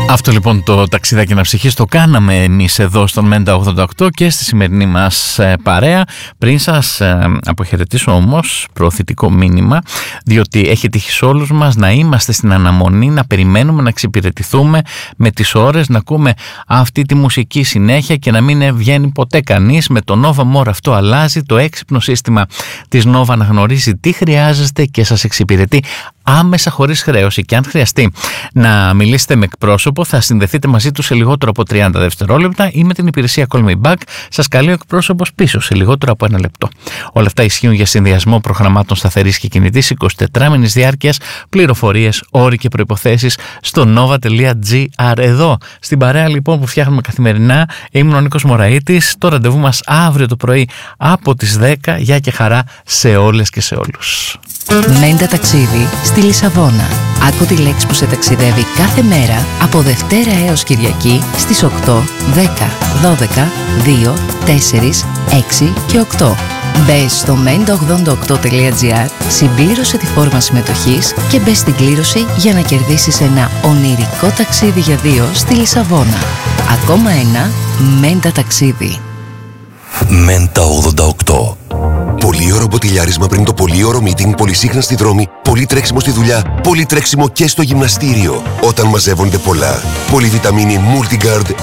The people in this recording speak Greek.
Αυτό λοιπόν το ταξιδάκι αναψυχής το κάναμε εμείς εδώ στον Μέντα 88 και στη σημερινή μας παρέα. Πριν σας αποχαιρετήσω όμως, προωθητικό μήνυμα, διότι έχει τύχει σε όλους μας να είμαστε στην αναμονή, να περιμένουμε, να εξυπηρετηθούμε με τις ώρες, να ακούμε αυτή τη μουσική συνέχεια και να μην βγαίνει ποτέ κανείς. Με το Nova More αυτό αλλάζει, το έξυπνο σύστημα της Nova αναγνωρίζει τι χρειάζεστε και σας εξυπηρετεί άμεσα χωρίς χρέωση, και αν χρειαστεί να μιλήσετε με εκπρόσωπο θα συνδεθείτε μαζί του σε λιγότερο από 30 δευτερόλεπτα ή με την υπηρεσία Call Me Back σας καλεί ο εκπρόσωπος πίσω σε λιγότερο από 1 λεπτό. Όλα αυτά ισχύουν για συνδυασμό προγραμμάτων σταθερής και κινητής 24 μήνες διάρκειας. Πληροφορίες, όροι και προϋποθέσεις στο nova.gr. Εδώ στην παρέα λοιπόν που φτιάχνουμε καθημερινά ήμουν ο Νίκος Μωραΐτης. Το ραντεβού μας αύριο το πρωί από τις 10. Γεια και χαρά σε όλες και σε όλους. Μέντα ταξίδι στη Λισαβόνα. Άκου τη λέξη που σε ταξιδεύει κάθε μέρα από Δευτέρα έως Κυριακή στις 8, 10, 12, 2, 4, 6 και 8. Μπες στο menda88.gr, συμπλήρωσε τη φόρμα συμμετοχής και μπες στην κλήρωση για να κερδίσεις ένα ονειρικό ταξίδι για 2 στη Λισαβόνα. Ακόμα ένα Μέντα ταξίδι. Μέντα 88. Πολύωρο μποτιλιάρισμα πριν το πολύωρο meeting, πολυσύχνα στη δρόμη, πολύ τρέξιμο στη δουλειά, πολύ τρέξιμο και στο γυμναστήριο. Όταν μαζεύονται πολλά. Πολυβιταμίνη Multigard